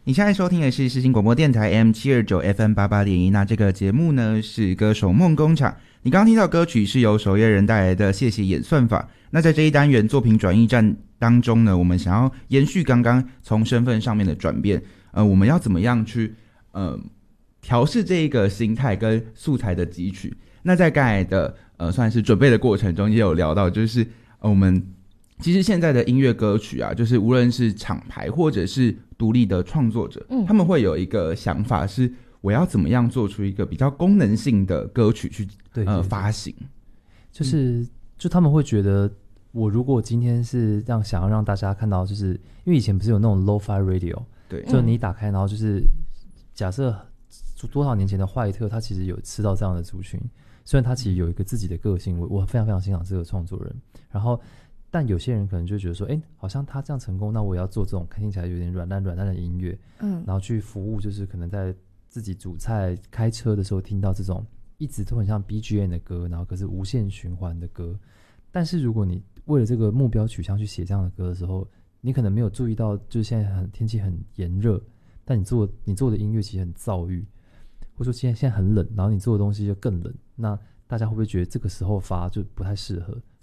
你现在收听的是世新广播电台 M729 FM88.1，那这个节目呢是歌手梦工厂。你刚刚听到歌曲是由守夜人带来的谢谢演算法。那在这一单元作品转译站当中呢，我们想要延续刚刚从身份上面的转变，我们要怎么样去调试这一个心态跟素材的汲取。那在刚才的算是准备的过程中也有聊到，就是我们其实现在的音乐歌曲啊，就是无论是厂牌或者是独立的创作者，他们会有一个想法是我要怎么样做出一个比较功能性的歌曲去发行， 就他们会觉得我如果今天是想要让大家看到，就是因为以前不是有那种 lo-fi radio， 对，就你打开然后就是假设多少年前的坏特，他其实有吃到这样的族群，虽然他其实有一个自己的个性，我非常非常欣赏这个创作人，然后但有些人可能就觉得说，好像他这样成功，那我也要做这种听起来有点软烂的音乐，然后去服务，就是可能在自己煮菜、开车的时候听到这种一直都很像 BGM 的歌，然后可是无限循环的歌。但是如果你为了这个目标取向去写这样的歌的时候，你可能没有注意到，就是现在天气很炎热，但你做的音乐其实很躁郁，或者说现在很冷，然后你做的东西就更冷，那大家会不会觉得这个时候发就不太适合？